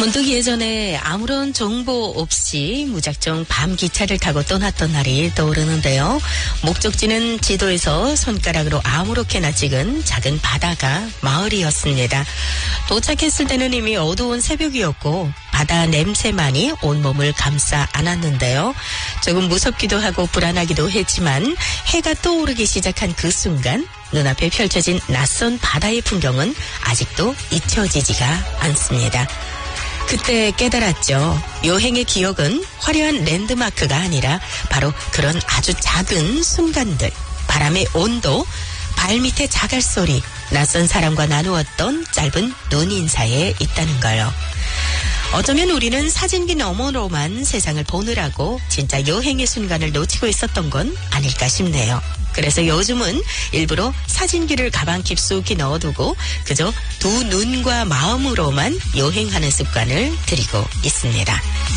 문득 예전에 아무런 정보 없이 무작정 밤 기차를 타고 떠났던 날이 떠오르는데요. 목적지는 지도에서 손가락으로 아무렇게나 찍은 작은 바다가 마을이었습니다. 도착했을 때는 이미 어두운 새벽이었고 바다 냄새만이 온몸을 감싸 안았는데요. 조금 무섭기도 하고 불안하기도 했지만 해가 떠오르기 시작한 그 순간 눈앞에 펼쳐진 낯선 바다의 풍경은 아직도 잊혀지지가 않습니다. 그때 깨달았죠. 여행의 기억은 화려한 랜드마크가 아니라 바로 그런 아주 작은 순간들, 바람의 온도, 발밑의 자갈소리, 낯선 사람과 나누었던 짧은 눈인사에 있다는 거요. 어쩌면 우리는 사진기 너머로만 세상을 보느라고 진짜 여행의 순간을 놓치고 있었던 건 아닐까 싶네요. 그래서 요즘은 일부러 사진기를 가방 깊숙이 넣어두고 그저 두 눈과 마음으로만 여행하는 습관을 들이고 있습니다.